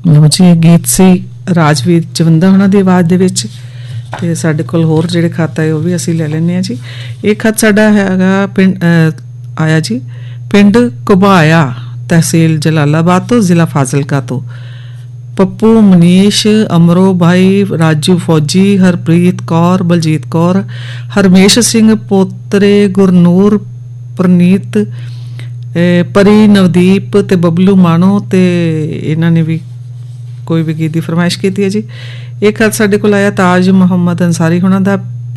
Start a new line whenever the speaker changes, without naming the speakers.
ਲਓ ਜੀ, ਇਹ ਗੀਤ ਸੀ ਰਾਜਵੀਰ ਜਵੰਦਾ ਉਹਨਾਂ ਦੀ ਆਵਾਜ਼ ਦੇ ਵਿੱਚ। ਤੇ ਸਾਡੇ ਕੋਲ ਹੋਰ ਜਿਹੜੇ ਖੱਤ ਆਏ ਉਹ ਵੀ ਅਸੀਂ ਲੈ ਲੈਂਦੇ ਹਾਂ ਜੀ। ਇਹ ਖੱਤ ਸਾਡਾ ਹੈਗਾ ਪਿੰਡ ਆਇਆ ਜੀ, ਪਿੰਡ ਘੁਬਾਇਆ, ਤਹਿਸੀਲ ਜਲਾਲਾਬਾਦ ਤੋਂ, ਜ਼ਿਲ੍ਹਾ ਫਾਜ਼ਿਲਕਾ ਤੋਂ। ਪੱਪੂ, ਮਨੀਸ਼, ਅਮਰੋ ਭਾਈ, ਰਾਜੂ ਫੌਜੀ, ਹਰਪ੍ਰੀਤ ਕੌਰ, ਬਲਜੀਤ ਕੌਰ, ਹਰਮੇਸ਼ ਸਿੰਘ, ਪੋਤਰੇ ਗੁਰਨੂਰ, ਪ੍ਰਨੀਤ, ਪਰੀ, ਨਵਦੀਪ ਤੇ ਬਬਲੂ ਮਾਣੋ। ਤੇ ਇਹਨਾਂ ਨੇ ਵੀ ਕੋਈ ਵੀ ਗੀਤ ਦੀ ਫਰਮਾਇਸ਼ ਕੀਤੀ ਹੈ ਜੀ। ਇਹ ਖਤ ਸਾਡੇ ਕੋਲ ਆਇਆ ਤਾਜ ਮੁਹੰਮਦ ਅੰਸਾਰੀ ਹੁਣਾਂ ਦਾ,